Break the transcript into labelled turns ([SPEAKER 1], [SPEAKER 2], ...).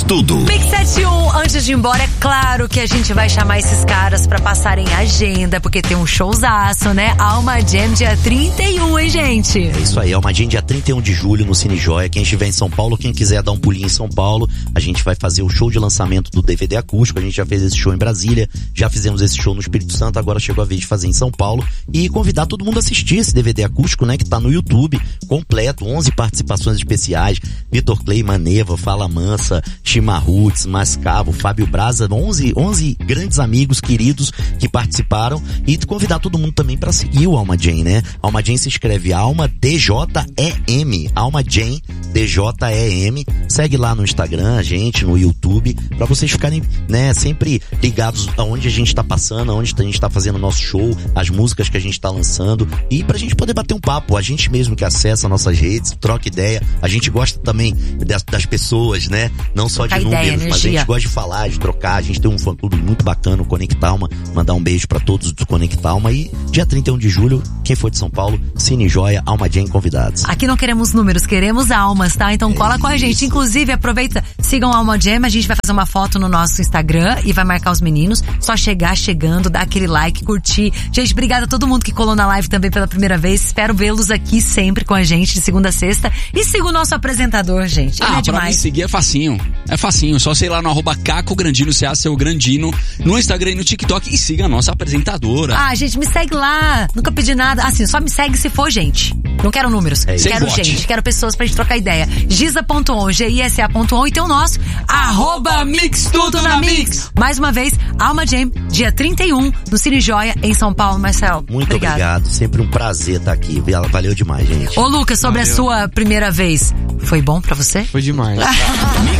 [SPEAKER 1] tudo.
[SPEAKER 2] Mix 71, antes de ir embora, é claro que a gente vai chamar esses caras pra passarem a agenda, porque tem um showzaço, né? Alma Jam dia 31, hein, gente?
[SPEAKER 3] É isso aí, Alma Jam dia 31 de julho no Cine Joia. Quem estiver em São Paulo, quem quiser dar um pulinho em São Paulo, a gente vai fazer o show de lançamento do DVD acústico. A gente já fez esse show em Brasília, já fizemos esse show no Espírito Santo, agora chegou a vez de fazer em São Paulo e convidar todo mundo a assistir esse DVD acústico, né? Que tá no YouTube, completo, 11 participações especiais, Vitor Clay, Maneva, Fala Mansa, Chimarruts, Mascavo, Fábio Braza, 11 grandes amigos queridos que participaram e convidar todo mundo também pra seguir o Alma Jam, né? Alma Jam se escreve Alma DJEM, Alma Jam DJEM. Segue lá no Instagram, a gente, no YouTube, pra vocês ficarem, né, sempre ligados aonde a gente tá passando, aonde a gente tá fazendo o nosso show, as músicas que a gente tá lançando e pra gente poder bater um papo, a gente mesmo que acessa nossas redes, troca ideia, a gente gosta também das pessoas, né? Não só de números, mas a gente gosta de falar, de trocar, a gente tem um fã-clube muito bacana, o Conectalma, mandar um beijo pra todos do Conectalma e dia 31 de julho, quem for de São Paulo, Cine Joia, Alma Jam convidados.
[SPEAKER 2] Aqui não queremos números, queremos almas, tá? Então cola com a gente, inclusive aproveita, sigam a Alma Jam, a gente vai fazer uma foto no nosso Instagram e vai marcar os meninos, só chegar chegando, dar aquele like, curtir. Gente, obrigada a todo mundo que colou na live também pela primeira vez, espero vê-los aqui sempre com a gente, de segunda a sexta, e siga o nosso apresentador, gente, ele é demais.
[SPEAKER 4] Pra me seguir é facinho, só sei lá no @CacoGrandino, seu Grandino, no Instagram e no TikTok e siga a nossa apresentadora.
[SPEAKER 2] Gente, me segue lá, nunca pedi nada, assim, só me segue se for gente, não quero números, quero gente, quero pessoas pra gente trocar ideia. Giza.on, GISA.on e tem o nosso @MixTudoNaMix. Mais uma vez, Alma Jam, dia 31, no Cine Joia, em São Paulo. Marcelo,
[SPEAKER 3] muito obrigado, sempre um prazer estar aqui, valeu demais, gente.
[SPEAKER 2] Ô Lucas, sobre a sua primeira vez, foi bom pra você?
[SPEAKER 5] Foi demais.